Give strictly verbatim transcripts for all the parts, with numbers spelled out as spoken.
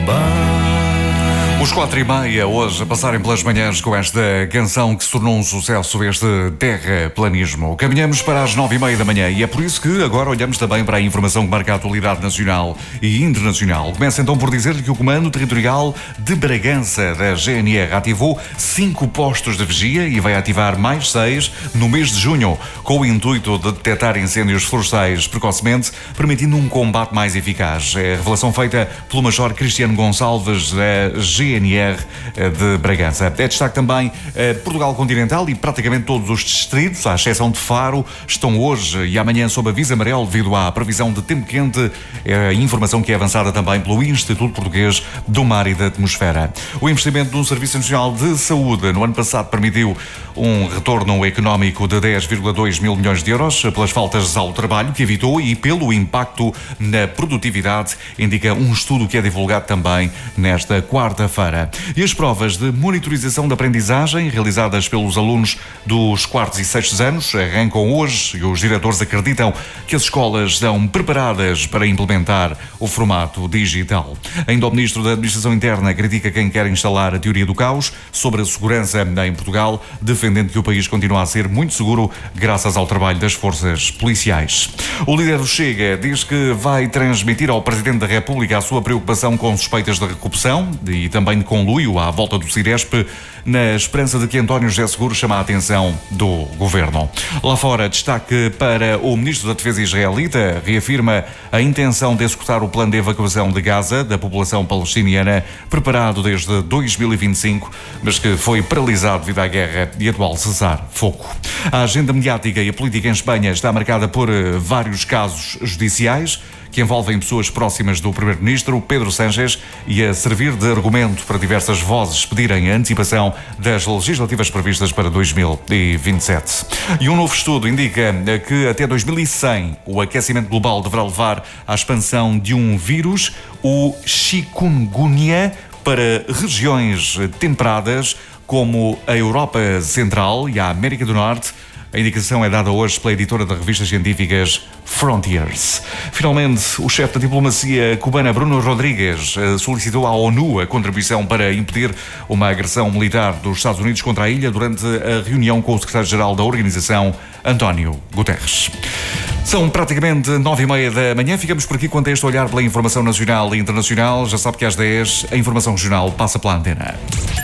Os quatro e meia hoje a passarem pelas manhãs com esta canção que se tornou um sucesso, este terraplanismo. Caminhamos para as nove e meia da manhã e é por isso que agora olhamos também para a informação que marca a atualidade nacional e internacional. Começa então por dizer-lhe que o Comando Territorial de Bragança da G N R ativou cinco postos de vigia e vai ativar mais seis no mês de junho, com o intuito de detectar incêndios florestais precocemente, permitindo um combate mais eficaz. É a revelação feita pelo Major Cristiano Gonçalves da G N R de Bragança. É destaque também eh, Portugal continental e praticamente todos os distritos, à exceção de Faro, estão hoje e amanhã sob aviso amarelo devido à previsão de tempo quente, é a informação que é avançada também pelo Instituto Português do Mar e da Atmosfera. O investimento no Serviço Nacional de Saúde no ano passado permitiu um retorno económico de dez vírgula dois mil milhões de euros pelas faltas ao trabalho que evitou e pelo impacto na produtividade, indica um estudo que é divulgado também nesta quarta-feira. E as provas de monitorização da aprendizagem realizadas pelos alunos dos quartos e sextos anos arrancam hoje e os diretores acreditam que as escolas estão preparadas para implementar o formato digital. Ainda o Ministro da Administração Interna critica quem quer instalar a teoria do caos sobre a segurança em Portugal, defendendo que o país continua a ser muito seguro graças ao trabalho das forças policiais. O líder do Chega diz que vai transmitir ao Presidente da República a sua preocupação com suspeitas de corrupção e também de conluio à volta do Ciresp, na esperança de que António José Seguro chame a atenção do Governo. Lá fora, destaque para o Ministro da Defesa israelita, reafirma a intenção de executar o plano de evacuação de Gaza da população palestiniana, preparado desde dois mil e vinte e cinco, mas que foi paralisado devido à guerra e atual cessar-fogo. A agenda mediática e a política em Espanha está marcada por vários casos judiciais que envolvem pessoas próximas do Primeiro-Ministro, Pedro Sánchez, e a servir de argumento para diversas vozes pedirem a antecipação das legislativas previstas para dois mil e vinte e sete. E um novo estudo indica que até dois mil e cem o aquecimento global deverá levar à expansão de um vírus, o chikungunya, para regiões temperadas como a Europa Central e a América do Norte. A indicação é dada hoje pela editora de revistas científicas Frontiers. Finalmente, o chefe da diplomacia cubana Bruno Rodrigues solicitou à ONU a contribuição para impedir uma agressão militar dos Estados Unidos contra a ilha durante a reunião com o secretário-geral da organização, António Guterres. São praticamente nove e meia da manhã. Ficamos por aqui quanto a este olhar pela informação nacional e internacional. Já sabe que às dez a informação regional passa pela antena.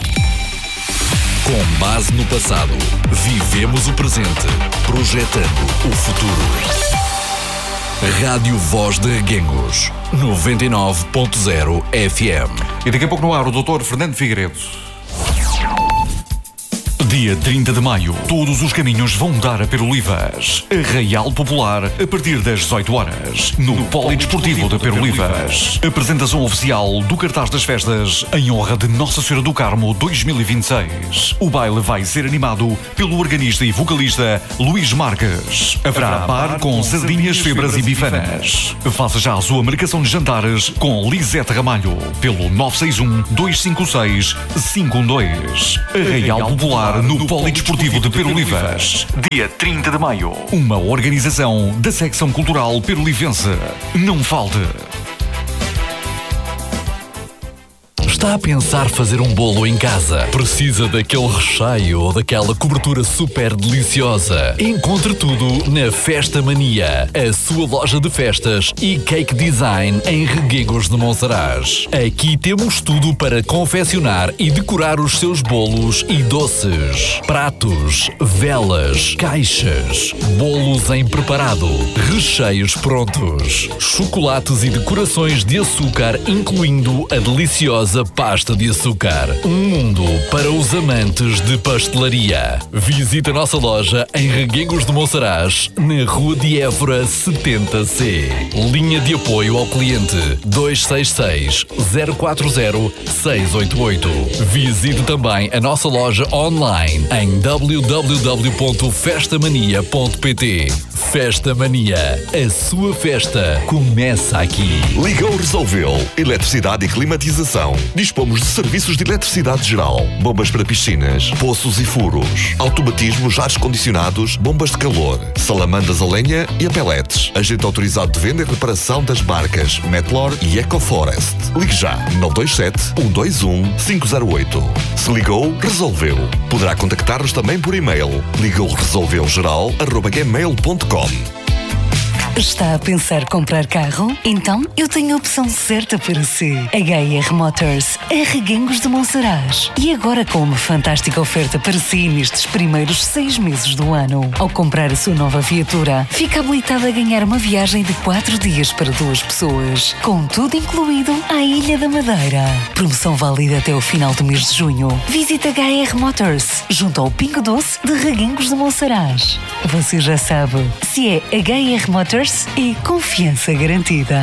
Com base no passado, vivemos o presente, projetando o futuro. Rádio Voz de Aguengos, noventa e nove ponto zero F M. E daqui a pouco no ar o doutor Fernando Figueiredo. Dia trinta de maio, todos os caminhos vão dar a Perolivas. Arraial Popular, a partir das dezoito horas, no Polidesportivo de Perolivas. Apresentação oficial do cartaz das festas em honra de Nossa Senhora do Carmo dois mil e vinte e seis. O baile vai ser animado pelo organista e vocalista Luís Marques. Haverá bar com sardinhas, febras e bifanas. Faça já a sua marcação de jantares com Lisete Ramalho pelo nove seis um, dois cinco seis, cinco um dois. Arraial Popular no Polidesportivo de Perolivas, dia trinta de maio. Uma organização da Secção Cultural Perolivense. Não falte. Está a pensar fazer um bolo em casa? Precisa daquele recheio ou daquela cobertura super deliciosa? Encontre tudo na Festa Mania, a sua loja de festas e cake design em Reguengos de Monsaraz. Aqui temos tudo para confeccionar e decorar os seus bolos e doces. Pratos, velas, caixas, bolos em preparado, recheios prontos, chocolates e decorações de açúcar, incluindo a deliciosa pasta de açúcar. Um mundo para os amantes de pastelaria. Visite a nossa loja em Reguengos de Monsaraz, na Rua de Évora setenta C. Linha de apoio ao cliente dois seis seis, zero quatro zero, seis oito oito. Visite também a nossa loja online em w w w ponto festamania ponto p t. Festa Mania. A sua festa começa aqui. Ligou, resolveu. Eletricidade e climatização. Dispomos de serviços de eletricidade geral, bombas para piscinas, poços e furos, automatismos, ares condicionados, bombas de calor, salamandas a lenha e a pellets. Agente autorizado de venda e reparação das marcas Metlor e EcoForest. Ligue já nove dois sete, um dois um, cinco zero oito. Se ligou, resolveu. Poderá contactar-nos também por e-mail. ligou resolveu geral arroba gmail ponto com. Está a pensar comprar carro? Então eu tenho a opção certa para si. H R Motors, em Reguengos de Monsaraz. E agora com uma fantástica oferta para si nestes primeiros seis meses do ano. Ao comprar a sua nova viatura, fica habilitado a ganhar uma viagem de quatro dias para duas pessoas, com tudo incluído à Ilha da Madeira. Promoção válida até o final do mês de junho. Visite H R Motors, junto ao Pingo Doce de Reguengos de Monsaraz. Você já sabe, se é H R Motors, e confiança garantida.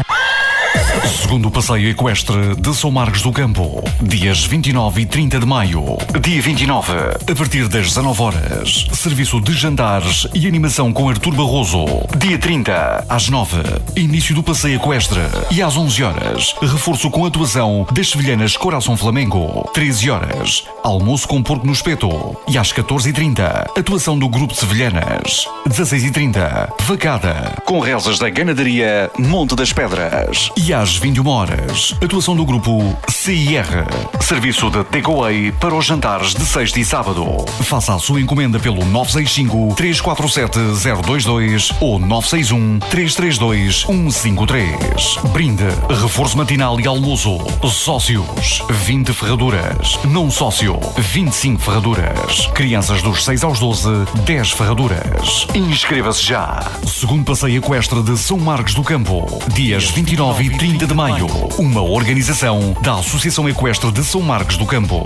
Segundo passeio equestre de São Marcos do Campo, dias vinte e nove e trinta de maio. Dia vinte e nove, a partir das dezanove horas, serviço de jantares e animação com Artur Barroso. Dia trinta, às nove, início do passeio equestre. E às onze horas, reforço com atuação das sevilhanas Coração Flamengo. treze horas, almoço com porco no espeto. E às catorze e trinta, atuação do grupo de sevilhanas. dezasseis e trinta, vacada, com rezas da ganadaria Monte das Pedras. E às vinte e uma horas, atuação do grupo C I R, serviço de takeaway para os jantares de sexta e sábado. Faça a sua encomenda pelo nove seis cinco, três quatro sete, zero dois dois ou nove seis um, três três dois, um cinco três. Brinde, reforço matinal e almoço. Sócios, vinte ferraduras. Não sócio, vinte e cinco ferraduras. Crianças dos seis aos doze, dez ferraduras. Inscreva-se já. Segundo passeio equestre de São Marcos do Campo, dias vinte e nove e trinta de maio. Uma organização da Associação Equestre de São Marcos do Campo.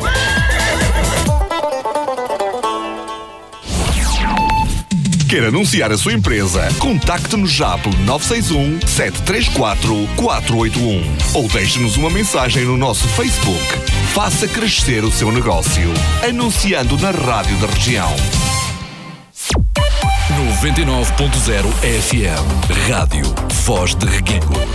Quer anunciar a sua empresa? Contacte-nos já pelo nove seis um, sete três quatro, quatro oito um ou deixe-nos uma mensagem no nosso Facebook. Faça crescer o seu negócio, anunciando na rádio da região. noventa e nove ponto zero F M. Rádio Voz de Reguengos.